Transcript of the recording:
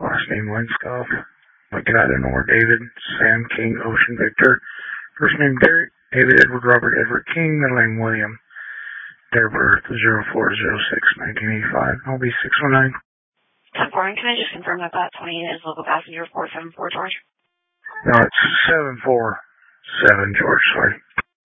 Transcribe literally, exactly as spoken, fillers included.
Last name Linscoff. McGuire Nor David. Sam King Ocean Victor. First name Derek. David Edward Robert Edward King. Middle name William. Date of birth zero four zero six nineteen eighty-five. I'll be six one nine. ten four, can I just confirm that that twenty is local passenger four seven four George? No, it's seven four seven George, sorry.